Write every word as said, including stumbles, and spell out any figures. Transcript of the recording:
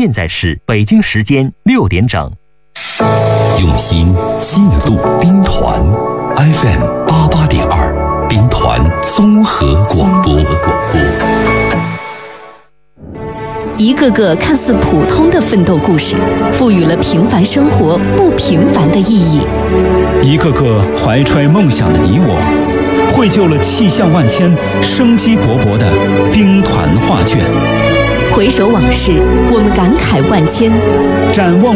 现在是北京时间六点整。 用心记录兵团 F M 八八点二，兵团综合广播。 一个个看似普通的奋斗故事，赋予了平凡生活不平凡的意义。 一个个怀揣梦想的你我，绘就了气象万千、生机勃勃的兵团画卷。 回首往事，我们感慨万千； 展望